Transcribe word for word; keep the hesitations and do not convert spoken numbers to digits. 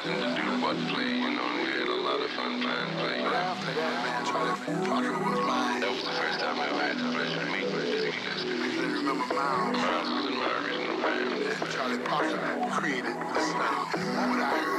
nothing to do but play, you know, and we had a lot of fun playing, playing. But after that, man, Charlie Parker was mine. That was the first time I ever had the pleasure to meet Dizzy Gillespie. I remember Miles. Miles was in my original band. And Charlie Parker created this thing. The moment I heard